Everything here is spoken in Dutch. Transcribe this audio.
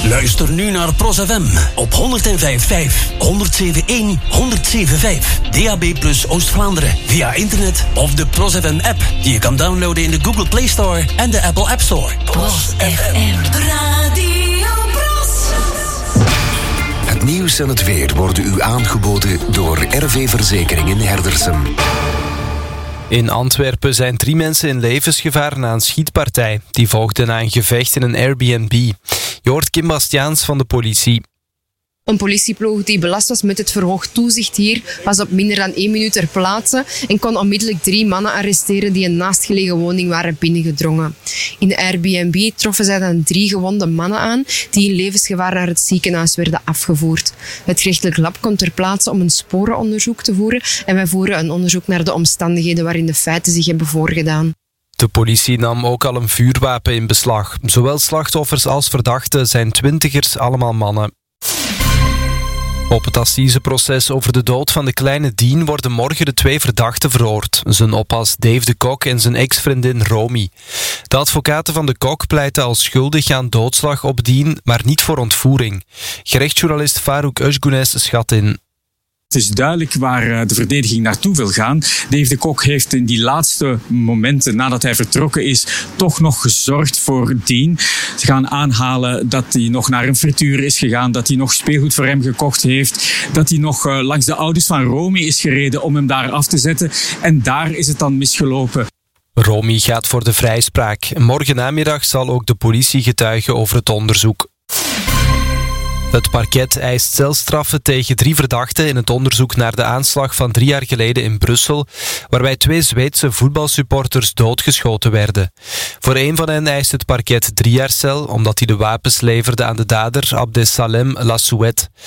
Luister nu naar Pros FM op 105.5, 107.1, 107.5. DAB+ Oost-Vlaanderen via internet of de Pros FM app die je kan downloaden in de Google Play Store en de Apple App Store. Pros FM Radio Pros. Het nieuws en het weer worden u aangeboden door RV Verzekeringen Herdersen. In Antwerpen zijn 3 mensen in levensgevaar na een schietpartij. Die volgde na een gevecht in een Airbnb. Je hoort Kim Bastiaans van de politie. Een politieploeg die belast was met het verhoogd toezicht hier was op minder dan 1 minuut ter plaatse en kon onmiddellijk 3 mannen arresteren die een naastgelegen woning waren binnengedrongen. In de Airbnb troffen zij dan 3 gewonde mannen aan die in levensgevaar naar het ziekenhuis werden afgevoerd. Het gerechtelijk lab komt ter plaatse om een sporenonderzoek te voeren en wij voeren een onderzoek naar de omstandigheden waarin de feiten zich hebben voorgedaan. De politie nam ook al een vuurwapen in beslag. Zowel slachtoffers als verdachten zijn 20ers, allemaal mannen. Op het assiseproces over de dood van de kleine Dien worden morgen de 2 verdachten verhoord. Zijn oppas Dave de Kok en zijn ex-vriendin Romy. De advocaten van de Kok pleiten als schuldig aan doodslag op Dien, maar niet voor ontvoering. Gerechtsjournalist Farouk Özgunes schat in. Het is duidelijk waar de verdediging naartoe wil gaan. Dave de Kok heeft in die laatste momenten nadat hij vertrokken is toch nog gezorgd voor Dien. Ze gaan aanhalen dat hij nog naar een frituur is gegaan, dat hij nog speelgoed voor hem gekocht heeft, dat hij nog langs de ouders van Romy is gereden om hem daar af te zetten. En daar is het dan misgelopen. Romy gaat voor de vrijspraak. Morgen namiddag zal ook de politie getuigen over het onderzoek. Het parket eist celstraffen tegen 3 verdachten in het onderzoek naar de aanslag van 3 jaar geleden in Brussel, waarbij 2 Zweedse voetbalsupporters doodgeschoten werden. Voor 1 van hen eist het parket 3 jaar cel, omdat hij de wapens leverde aan de dader Abdesalem Lassouet.